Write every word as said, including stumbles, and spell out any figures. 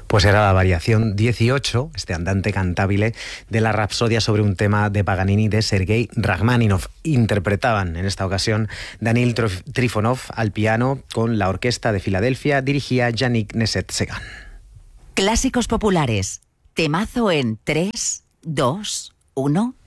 Pues era la variación dieciocho, este andante cantabile, de la Rapsodia sobre un tema de Paganini de Sergei Rachmaninoff. Interpretaban en esta ocasión Daniil Trifonov al piano con la Orquesta de Filadelfia, dirigía Yannick Nézet-Séguin. Clásicos populares. Temazo en tres, dos, uno...